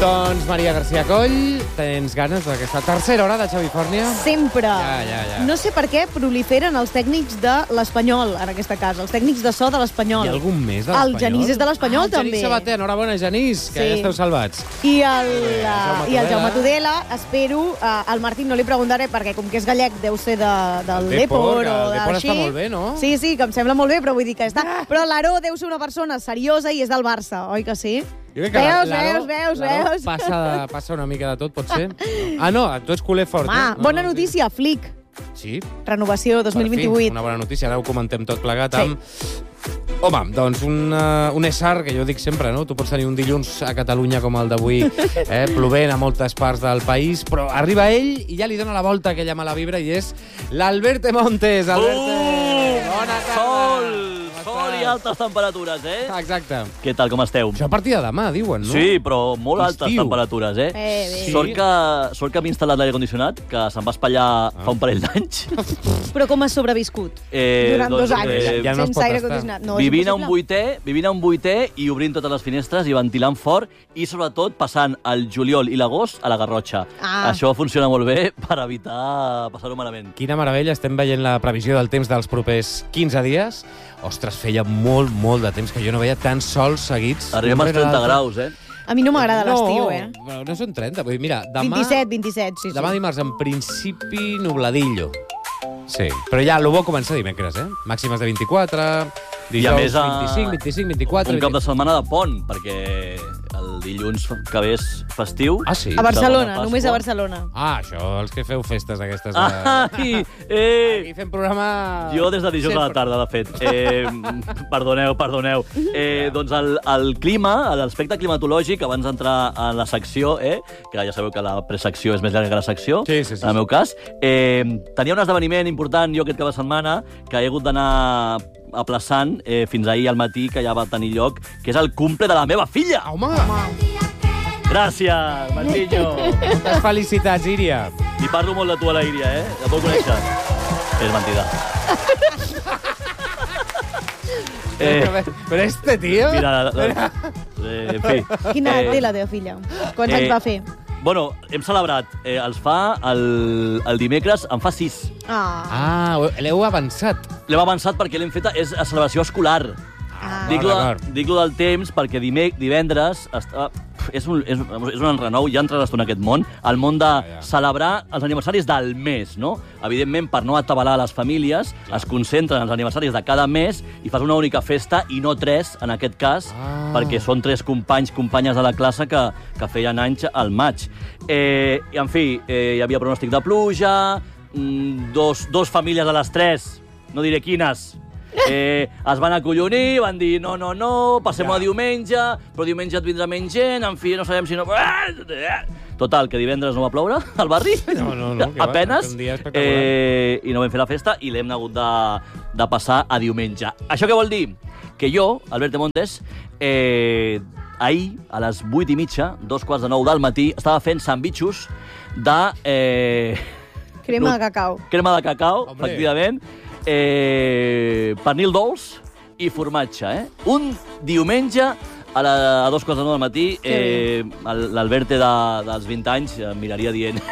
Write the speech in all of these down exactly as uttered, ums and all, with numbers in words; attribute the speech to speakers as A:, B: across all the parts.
A: Doncs, Maria García Coll, tens ganes d'aquesta tercera hora de Xavifòrnia?
B: Sempre.
A: Ja, ja, ja.
B: No sé per què proliferen els tècnics de l'Espanyol, en aquesta casa. Els tècnics de so de l'Espanyol.
A: Hi ha algun més de l'Espanyol?
B: El Genís és de l'Espanyol,
A: ah,
B: també.
A: Genís Sabater, enhorabona, Genís, que
B: Sí.
A: ja esteu salvats.
B: I el,
A: Eh, Jaume
B: I el Jaume
A: Tudela.
B: Tudela, espero, uh, al Martín no li preguntaré, perquè com que és gallec deu ser de, del
A: El Depor,
B: Depor
A: que
B: o
A: el Depor
B: d'així.
A: està molt bé, no?
B: Sí, sí, que em sembla molt bé, però vull dir que està... Però l'Aro deu ser una persona seriosa i és del Barça, oi que sí?
A: Jo crec que
B: Veus,
A: l'Aro-
B: veus, veus,
A: l'Aro
B: veus.
A: Passa, passa una mica de tot, pot ser? Ah, no, tu ets culer fort,
B: Home,
A: eh? No,
B: bona
A: no,
B: notícia, Flick.
A: Sí,
B: Renovació dos mil
A: per fi,
B: vint-i-vuit.
A: una bona notícia. Ara ho comentem tot plegat
B: Sí.
A: amb... Home, doncs un, uh, un ésser, que jo dic sempre, no? Tu pots tenir un dilluns a Catalunya com el d'avui, eh, plovent a moltes parts del país, però arriba ell i ja li dona la volta a aquella mala vibra i és l'Alberte Montes. Alberte,
C: Uh!
A: bona tarda.
C: Sol!
A: Com
C: Sol i
A: estàs?
C: altes temperatures, eh?
A: Ah, exacte.
C: Què tal, com esteu?
A: Això a partir de demà, diuen, no?
C: Sí, però molt altes
A: Estiu.
C: temperatures, eh?
B: Eh, bé.
A: Sí.
C: Sort que, sort que m'he instal·lat l'aire condicionat, que se'n va espatllar
A: Ah.
C: fa un parell d'anys.
B: Però com has sobreviscut?
C: Eh,
B: Durant
C: doncs,
B: dos anys,
C: eh,
A: ja no es
B: sense
A: pot
B: aire
A: estar.
B: condicionat. No, és
C: vivint a un
B: impossible.
C: vuitè, vivint a un vuitè i obrint totes les finestres i ventilant fort i, sobretot, passant el juliol i l'agost a la Garrotxa.
B: Ah.
C: Això funciona molt bé per evitar passar-ho malament.
A: Quina meravella, estem veient la previsió del temps dels propers quinze dies. Ostres, feia molt, molt de temps que jo no veia tants sols seguits.
C: Arribem
A: un
C: als
A: rere
C: trenta
A: l'altre.
C: graus, eh?
B: A mi no m'agrada l'estiu, eh?
A: No, no són trenta. Vull dir, mira, demà...
B: vint-i-set, vint-i-set, sí, sí.
A: Demà dimarts, en principi, nubladillo. Sí, però ja, el bo comença dimecres, eh? Màximes de vint-i-quatre, dijous
C: més, a-
A: vint-i-cinc, vint-i-cinc, vint-i-quatre...
C: Un cap de setmana de pont, perquè el dilluns que ve és festiu.
A: Ah, sí?
B: A Barcelona,
C: Segona
B: només a
C: Pasqua.
B: Barcelona.
A: Ah, això, els que feu festes aquestes... De...
C: Ai, eh!
A: Aquí fem programa...
C: Jo des de dijous a la
A: Sempre.
C: tarda, de fet. Eh, perdoneu, perdoneu. Eh, doncs el, el clima, l'aspecte climatològic, abans d'entrar en la secció, eh, que ja sabeu que la presecció és més llarga que la secció,
A: Sí, sí, sí,
C: en el
A: sí.
C: meu cas, eh, tenia un esdeveniment important jo aquest cap de setmana que he hagut d'anar aplaçant eh, fins ahir al matí, que ja va tenir lloc, que és el cumple de la meva filla.
A: Home,
C: Gràcies, Martinho.
A: moltes felicitats, Íria.
C: I parlo molt de tu a la Íria, eh? La puc conèixer. És mentida. Eh,
A: Però, però este tío...
C: mira, la, la, eh, en fi.
B: Quina
C: Eh,
B: té la teva filla? Quants
C: eh,
B: anys va fer?
C: Bueno, hem celebrat. Eh, els fa el, el dimecres, en fa sis.
B: Ah.
A: Ah, l'heu avançat.
C: L'hem avançat perquè l'hem feta, és a celebració escolar.
B: Ah.
C: Dic-lo
A: d'acord.
C: dic del temps perquè dimec, divendres està, és, un, és, és un enrenou, ja entraràs tu en aquest món, el món de
A: Ja, ja.
C: celebrar els aniversaris del mes, no? Evidentment, per no atabalar les famílies, es concentren en els aniversaris de cada mes i fas una única festa, i no tres, en aquest cas,
A: Ah.
C: perquè són tres companys, companyes de la classe que, que feien anys al maig. Eh, I, en fi, eh, hi havia pronòstic de pluja, mm, dos, dos famílies de les tres, no diré quines, Eh, es van acollonir, van dir no, no, no, passem-ho
A: Ja.
C: a diumenge, però diumenge et vindrà menys gent, en fi, no sabem si no... Total, que divendres no va ploure al barri,
A: No, no, no, que va,
C: apenes,
A: un dia espectacular.
C: eh, i no vam fer la festa i l'hem hagut de, de passar a diumenge. Això què vol dir? Que jo, Albert Montes, eh, ahir, a les vuit i mitja, dos quarts de nou del matí, estava fent sandvitxos de... Eh,
B: Crema de cacau.
C: crema de cacau,
A: Hombre.
C: efectivament, eh, pernil dolç i formatge. Eh? Un diumenge a, la, a dos quarts de nou del matí, eh, l'Alberte de, dels vint anys em miraria dient...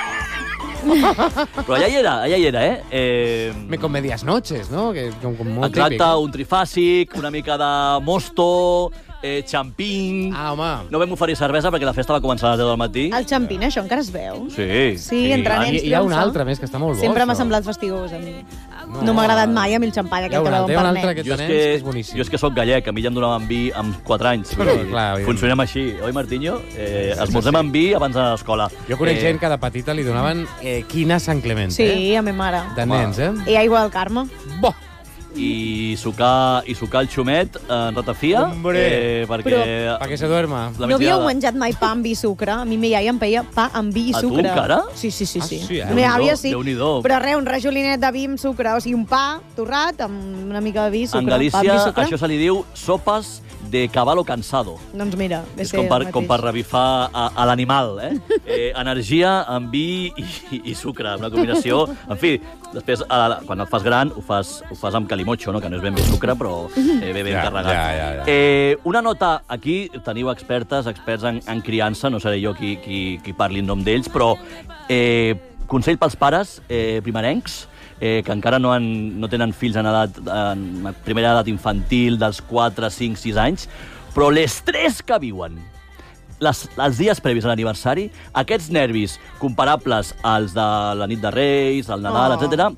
C: Però allà hi era, allà hi era, eh? eh
A: Me con medias noches, no? Que, com, com molt
C: Exacte,
A: típic.
C: un trifàsic, una mica de mosto, eh, xampín...
A: Ah, home.
C: No vam oferir cervesa perquè la festa va començar a les deu del matí.
B: El xampín, això encara es veu?
C: Sí.
B: Sí, entre
A: Ah,
B: nens.
A: hi, hi ha un
B: triomfa.
A: altre més que està molt bo.
B: Sempre m'ha
A: això.
B: semblat fastigós, a mi.
A: No.
B: No, m'ha agradat mai a mi el xampany,
A: Hi ha
B: aquest
A: un
B: que
A: altre, hi ha un
B: veuen
A: altre
B: per
A: que
C: Jo és
A: nens,
C: que,
A: que és boníssim.
C: jo és que sóc gallec, a mi ja em donaven vi amb quatre anys.
A: Però,
C: Vull dir,
A: clar, evidentment.
C: funcionem així, oi, Martinho? Eh, esmorzem amb vi abans d'anar a l'escola.
A: Jo conec
C: Eh,
A: gent que de petita li donaven eh, quina Sant Clement,
B: Sí,
A: eh?
B: a mi mare.
A: De nens, eh?
B: I aigua del Carme.
A: Bo!
C: I sucar, i sucar el xumet en ratafia.
A: Hombre.
C: Eh, perquè...
B: Però-
A: Pa que se duerma.
C: la
B: No havíeu
C: migdiada-
B: menjat mai pa amb vi i sucre? A mi mi iaia em feia pa amb vi i
C: A tu
B: sucre.
C: encara?
B: Sí, sí, sí.
A: Ah,
B: sí.
A: sí, eh?
B: La meva àvia sí.
C: Déu-n'hi-do.
B: Però res, un rajolinet de vi amb sucre, o sigui, un pa torrat amb una mica de vi i sucre.
C: En
B: pa amb vi i
C: Galícia
B: sucre.
C: això se li diu sopes de caballo cansado.
B: Doncs mira, ve
C: És
B: ser
C: com per,
B: el
C: com per
B: mateix.
C: revifar a, a l'animal, eh? eh? Energia amb vi i, i, i sucre, una combinació. En fi, després, a la, quan et fas gran, ho fas, ho fas amb calimocho, no? Que no és ben bé sucre, però eh, bé ben
A: Ja,
C: carregat.
A: ja, ja, ja.
C: Eh, una nota, aquí teniu expertes, experts en, en criança, no seré jo qui, qui, qui parli en nom d'ells, però eh, consell pels pares eh, primerencs, eh, que encara no, han, no tenen fills en, edat, en primera edat infantil dels quatre, cinc, sis anys, però l'estrès que viuen les, els dies previs a l'aniversari, aquests nervis comparables als de la nit de Reis, al Nadal,
B: Oh.
C: oh. etcètera,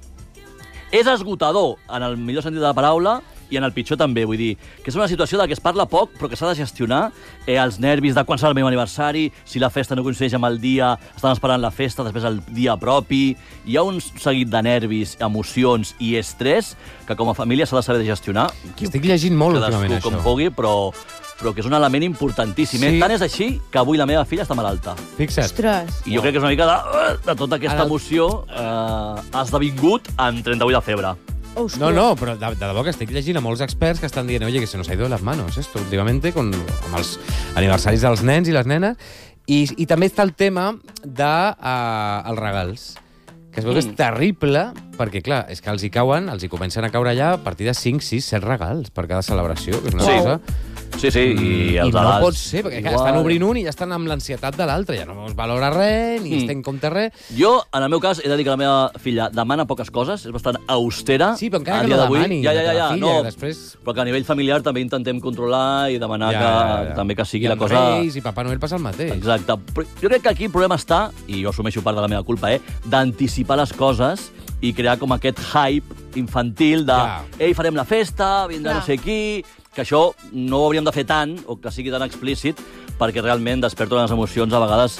C: és esgotador en el millor sentit de la paraula i en el pitjor també, vull dir, que és una situació de què es parla poc, però que s'ha de gestionar, eh, els nervis de quan serà el meu aniversari, si la festa no coincideix amb el dia, estan esperant la festa, després el dia propi. Hi ha un seguit de nervis, emocions i estrès que com a família s'ha de saber de gestionar.
A: Estic llegint molt últimament,
C: Cadascú com
A: això.
C: pugui, però, però que és un element importantíssim.
A: Sí.
C: Eh? Tant és així que avui la meva filla està malalta.
A: Fixa't.
B: Ostres.
C: I jo crec que és una mica de, de tota aquesta
A: Ara-
C: emoció eh, ha esdevingut en trenta-vuit de febre.
B: Ostres.
A: No, no, però de, de debò que estic llegint a molts experts que estan dient, oye, que se nos ha ido de las manos esto últimamente con, amb els aniversaris dels nens i les nenes. I, i també està el tema dels uh, els regals, que es veu que és
C: Mm.
A: terrible, perquè, clar, és que els hi cauen, els hi comencen a caure ja a partir de cinc, sis, set regals per cada celebració, que és una
C: Sí.
A: cosa...
C: Sí, sí, i els
A: I no
C: alars...
A: pot ser, perquè clar, estan obrint un i ja estan amb l'ansietat de l'altre, ja no es valora res, ni
C: Mm.
A: es té en compte res.
C: Jo, en el meu cas, he de dir que la meva filla demana poques coses, és bastant austera.
A: Sí, però encara
C: a
A: que
C: dia
A: no
C: d'avui.
A: demani,
C: ja, ja,
A: la
C: ja,
A: teva
C: ja,
A: filla,
C: no,
A: que després...
C: però que a nivell familiar també intentem controlar i demanar
A: Ja,
C: que,
A: ja, ja.
C: també que sigui
A: I
C: la
A: amb
C: cosa...
A: Reis i Papa Noel passa el mateix.
C: Exacte. Però jo crec que aquí el problema està, i jo assumeixo part de la meva culpa, eh, d'anticipar les coses i crear com aquest hype infantil de
A: Ja.
C: ei, farem la festa, vindrà
B: Clar.
C: no sé qui, que això no ho hauríem de fer tant, o que sigui tan explícit, perquè realment desperta unes emocions a vegades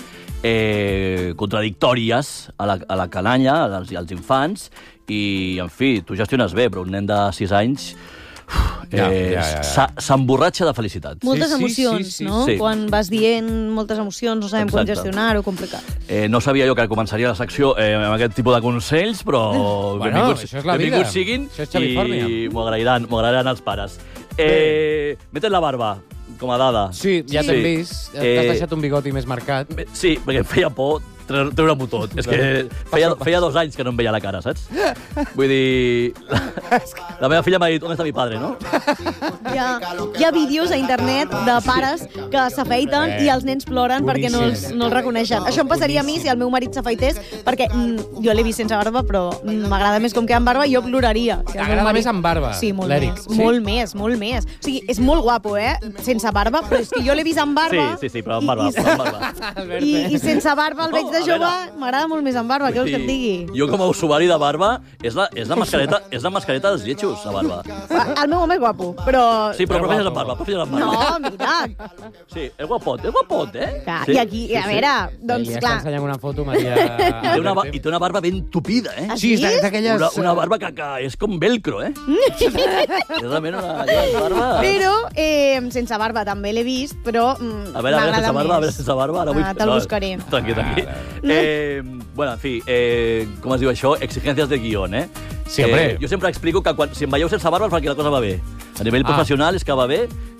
C: eh, contradictòries a la, a la canalla, als, als infants, i, en fi, tu gestiones bé, però un nen de sis anys
A: Ja,
C: eh,
A: ja, ja, ja.
C: s'ha- s'emborratxa de felicitat.
B: Moltes
A: Sí, sí,
B: emocions,
A: sí, sí,
B: no?
C: sí.
B: Quan vas dient moltes emocions, no sabem com
C: Exacte.
B: gestionar-ho, complicat.
C: Eh, no sabia jo que començaria la secció eh, amb aquest tipus de consells, però
A: Bueno,
C: benvinguts,
A: això és la vida.
C: benvinguts siguin
A: Això és Califòrnia.
C: i m'ho agrairan, m'ho agrairan els pares. Eh, Metes la barba, com a dada.
A: Sí, ja
C: Sí.
A: t'hem vist. T'has
C: Eh,
A: deixat un bigoti més marcat.
C: Bé, Sí, perquè em feia por tre- treure-m'ho tot. És que feia, feia dos anys que no em veia la cara, saps? Vull dir... La, la meva filla m'ha dit, on està mi padre, no?
B: Hi ha, hi ha vídeos a internet de pares que s'afeiten
A: Eh,
B: i els nens ploren perquè no els,
A: boníssim.
B: no els reconeixen. Això em passaria a mi si el meu marit s'afeités, perquè mm, jo l'he vist sense barba, però mm, m'agrada més com queda amb barba i jo ploraria. Si el meu
A: T'agrada
B: marit-
A: més amb barba,
B: Sí, molt
A: l'Eric,
B: més.
A: sí?
B: Molt més, molt més. O sigui, és molt guapo, eh? Sense barba, però és que jo l'he vist amb barba.
C: Sí, sí, sí, però amb
B: i-
C: barba,
B: i-
C: però amb barba.
B: I, I sense barba el veig de
C: No, a
B: jove,
C: veure.
B: m'agrada molt més amb barba, què vols que et digui?
C: Jo com a usuari de barba, és la, és la, mascareta, és la mascareta dels lletjos, la barba.
B: El meu home és guapo, però...
C: Sí, però
A: Però
C: prefereixes
A: guapo.
C: amb barba, prefereixes amb barba.
B: No, mira.
C: Sí, és guapot, és guapot, eh?
B: Clar,
C: Sí,
B: I aquí,
C: sí,
B: a
C: sí.
B: veure,
A: Li
B: doncs
A: està
B: clar,
A: ensenyant una foto, Maria...
C: I té, una, ba- I té una barba ben tupida, eh?
B: Ah,
A: Sí, és
B: sí?
A: d'aquelles...
C: Una, una barba que, que és com velcro, eh? és realment una gran barba...
B: Però eh, sense barba també l'he vist, però mm,
C: A veure, a veure,
B: m'agrada
C: sense barba, a veure,
B: més.
C: sense barba... Ara vull...
B: Ah, te'l buscaré.
C: Tranqui, tranqui. Eh, bueno, en fi, eh, com es diu això? Exigencias de guión, eh?
A: Sí, hombre.
C: Eh, jo sempre explico que quan, si em veieu sense barba és perquè la cosa va bé. A nivell
A: Ah.
C: professional és que va bé